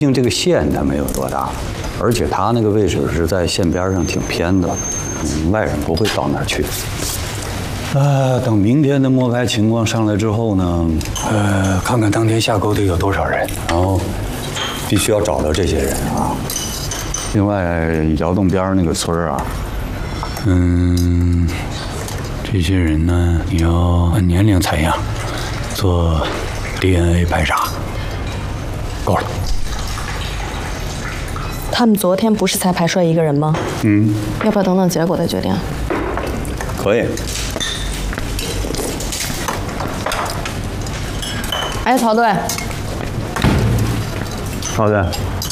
竟这个县它没有多大，而且它那个位置是在县边上，挺偏的，外人不会到那儿去。等明天的摸排情况上来之后呢，看看当天下沟得有多少人，然后必须要找到这些人啊。另外，窑洞边那个村啊，这些人呢，你要按年龄采样，做 DNA 排查，够了。 他们昨天不是才排出来一个人吗？要不要等等结果再决定？ 可以。 哎，曹队。 曹队。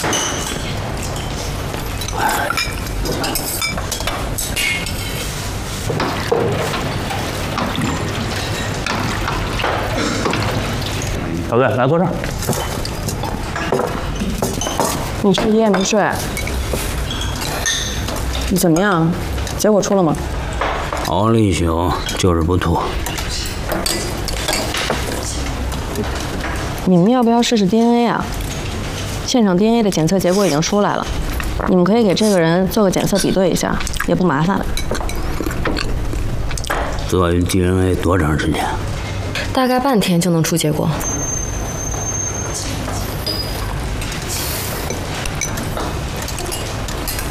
曹队，来坐这儿。 你这一夜没睡，你怎么样？结果出了吗？ 熬了一宿，就是不吐。 你们要不要试试 DNA 啊？现场 DNA 的检测结果已经出来了，你们可以给这个人做个检测比对一下，也不麻烦。 做 DNA 多长时间？ 大概半天就能出结果。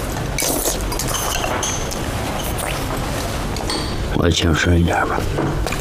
我轻声一点吧。